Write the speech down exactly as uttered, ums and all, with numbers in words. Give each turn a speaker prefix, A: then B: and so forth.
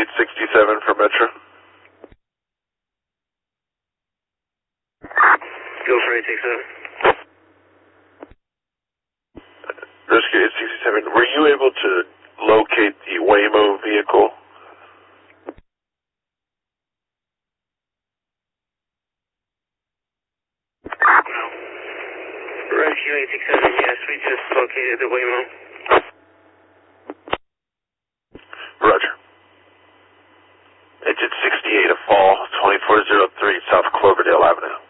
A: eight sixty-seven for Metro.
B: Go for eight sixty-seven.
A: Rescue eight sixty-seven, were you able to locate the Waymo vehicle?
B: No. Rescue eight sixty-seven, yes, we just located the Waymo.
A: Roger. Engine sixty-eight, a fall, twenty-four oh three South Cloverdale Avenue.